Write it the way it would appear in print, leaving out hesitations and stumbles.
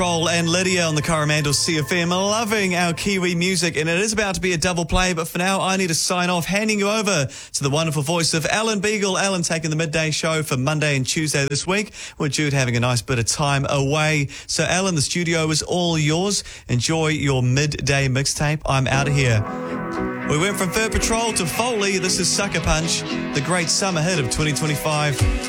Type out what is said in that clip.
Roll and Lydia on the Coromandel CFM, loving our Kiwi music, and it is about to be a double play, but for now I need to sign off, handing you over to the wonderful voice of Alan Beagle. Alan taking the midday show for Monday and Tuesday this week, with Jude having a nice bit of time away. So Alan, the studio is all yours. Enjoy your midday mixtape. I'm out of here. We went from Fur Patrol to Foley. This is Sucker Punch, the great summer hit of 2025.